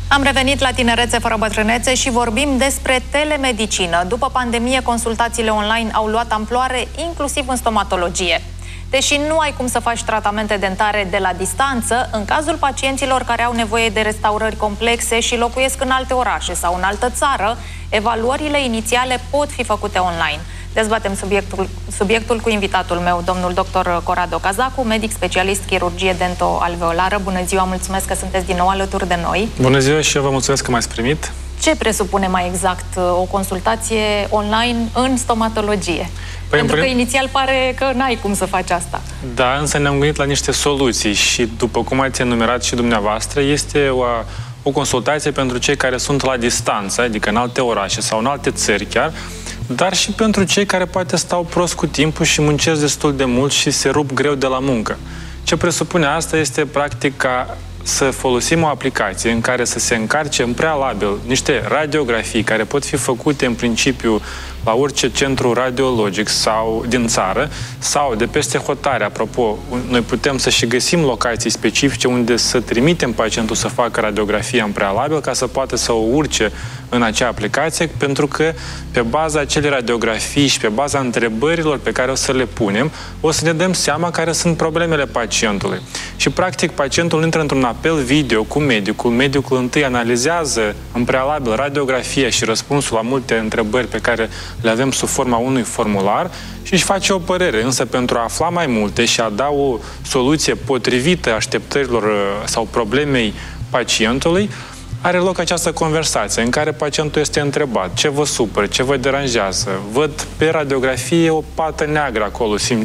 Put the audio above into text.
Am revenit la Tinerețe fără bătrânețe și vorbim despre telemedicină. După pandemie, consultațiile online au luat amploare, inclusiv în stomatologie. Deși nu ai cum să faci tratamente dentare de la distanță, în cazul pacienților care au nevoie de restaurări complexe și locuiesc în alte orașe sau în altă țară, evaluările inițiale pot fi făcute online. Dezbatem subiectul cu invitatul meu, domnul dr. Corrado Cazacu, medic specialist chirurgie dento-alveolară. Bună ziua, mulțumesc că sunteți din nou alături de noi. Bună ziua și eu vă mulțumesc că m-ați primit. Ce presupune mai exact o consultație online în stomatologie? Pentru că inițial pare că n-ai cum să faci asta. Da, însă ne-am gândit la niște soluții și, după cum ați enumerat și dumneavoastră, este o consultație pentru cei care sunt la distanță, adică în alte orașe sau în alte țări chiar, dar și pentru cei care poate stau prost cu timpul și muncesc destul de mult și se rup greu de la muncă. Ce presupune asta este, practic, ca să folosim o aplicație în care să se încarce în prealabil niște radiografii care pot fi făcute în principiu la orice centru radiologic sau din țară sau de peste hotare. Apropo, noi putem să și găsim locații specifice unde să trimitem pacientul să facă radiografia în prealabil ca să poată să o urce în acea aplicație, pentru că pe baza acelei radiografii și pe baza întrebărilor pe care o să le punem, o să ne dăm seama care sunt problemele pacientului. Și practic pacientul intră într-un apel video cu medicul. Medicul întâi analizează în prealabil radiografia și răspunsul la multe întrebări pe care le avem sub forma unui formular și își face o părere. Însă pentru a afla mai multe și a da o soluție potrivită așteptărilor sau problemei pacientului, are loc această conversație în care pacientul este întrebat: ce vă supără, ce vă deranjează? Văd pe radiografie o pată neagră acolo,